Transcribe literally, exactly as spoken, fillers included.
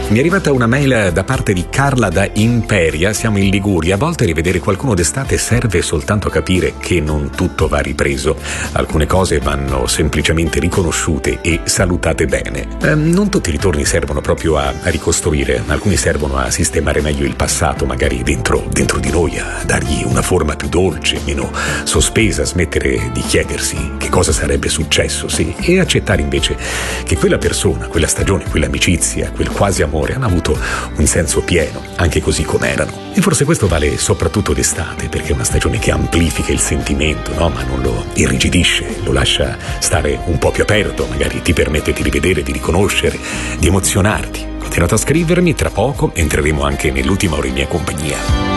Mi è arrivata una mail da parte di Carla da Imperia, siamo in Liguria. A volte rivedere qualcuno d'estate serve soltanto a capire che non tutto va ripreso. Alcune cose vanno semplicemente riconosciute e salutate bene. Eh, non tutti i ritorni servono proprio a, a ricostruire, alcuni servono a sistemare meglio il passato, magari dentro, dentro di noi, a dargli una forma più dolce, meno sospesa, smettere di chiedersi che cosa sarebbe successo, sì, e accettare invece che quella persona, quella stagione, quell'amicizia, quel quasi amore hanno avuto un senso pieno, anche così com'erano. E forse questo vale soprattutto d'estate, perché è una stagione che amplifica il sentimento, no? Ma non lo irrigidisce, lo lascia stare un po' più aperto, magari ti permette di rivedere, di riconoscere, di emozionarti. Continuate a scrivermi, tra poco entreremo anche nell'ultima ora in mia compagnia.